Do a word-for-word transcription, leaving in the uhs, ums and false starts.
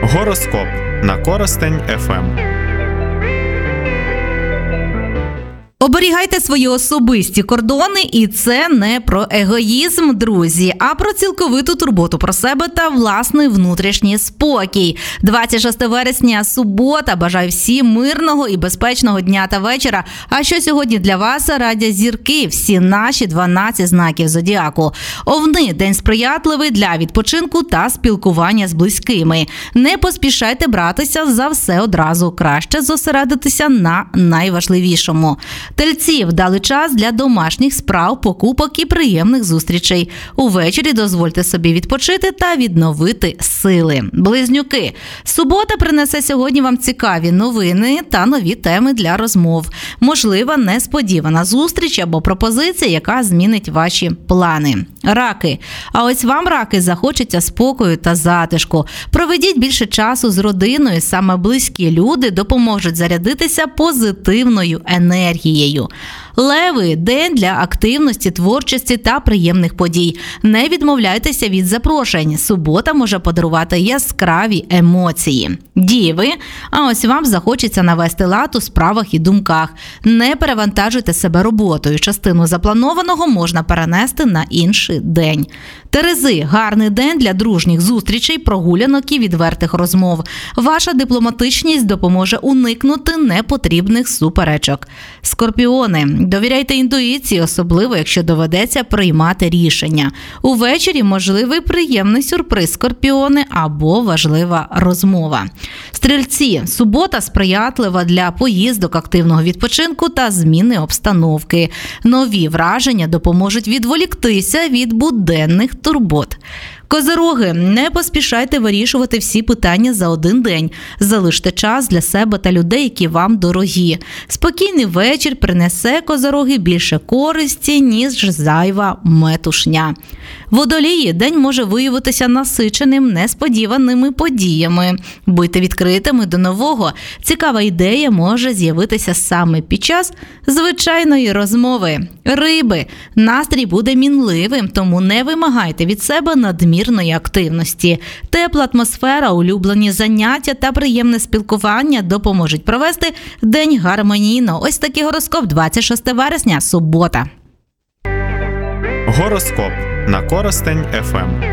Гороскоп на Коростень еф ем. Оберігайте свої особисті кордони, і це не про егоїзм, друзі, а про цілковиту турботу про себе та власний внутрішній спокій. двадцять шостого вересня, субота. Бажаю всім мирного і безпечного дня та вечора. А що сьогодні для вас радять зірки, всі наші дванадцять знаків зодіаку. Овни – день сприятливий для відпочинку та спілкування з близькими. Не поспішайте братися за все одразу, краще зосередитися на найважливішому. Тельці – вдалий час для домашніх справ, покупок і приємних зустрічей. Увечері дозвольте собі відпочити та відновити сили. Близнюки – субота принесе сьогодні вам цікаві новини та нові теми для розмов. Можлива несподівана зустріч або пропозиція, яка змінить ваші плани. Раки – а ось вам, раки, захочеться спокою та затишку. Проведіть більше часу з родиною, саме близькі люди допоможуть зарядитися позитивною енергією. Леви – день для активності, творчості та приємних подій. Не відмовляйтеся від запрошень. Субота може подарувати яскраві емоції. Діви – а ось вам захочеться навести лад у справах і думках. Не перевантажуйте себе роботою. Частину запланованого можна перенести на інший день. Терези – гарний день для дружніх зустрічей, прогулянок і відвертих розмов. Ваша дипломатичність допоможе уникнути непотрібних суперечок. Скорпіони – довіряйте інтуїції, особливо якщо доведеться приймати рішення. Увечері можливий приємний сюрприз, скорпіони, або важлива розмова. Стрільці – субота сприятлива для поїздок, активного відпочинку та зміни обстановки. Нові враження допоможуть відволіктися від буденних турбот. Козироги – не поспішайте вирішувати всі питання за один день. Залиште час для себе та людей, які вам дорогі. Спокійний вечір принесе, козироги, більше користі, ніж зайва метушня. Водолії – день може виявитися насиченим несподіваними подіями. Будьте відкритими до нового. Цікава ідея може з'явитися саме під час звичайної розмови. Риби – настрій буде мінливим, тому не вимагайте від себе надмірної активності. Тепла атмосфера, улюблені заняття та приємне спілкування допоможуть провести день гармонійно. Ось такий гороскоп двадцять шостого вересня, субота. Гороскоп на Коростень еф ем.